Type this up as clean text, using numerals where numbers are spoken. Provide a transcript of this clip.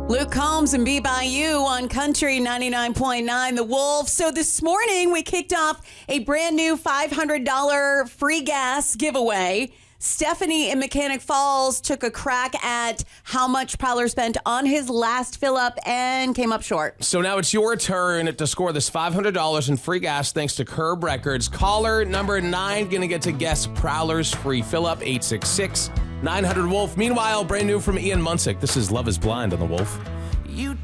Luke Combs and Be By You on Country 99.9 The Wolf. So this morning we kicked off a brand new $500 free gas giveaway. Stephanie in Mechanic Falls took a crack at how much Prowler spent on his last fill up and came up short. So now it's your turn to score this $500 in free gas thanks to Curb Records. Caller number 9 going to get to guess Prowler's free fill up, 866-900-WOLF. Meanwhile, brand new from Ian Munsick. This is Love is Blind on The Wolf.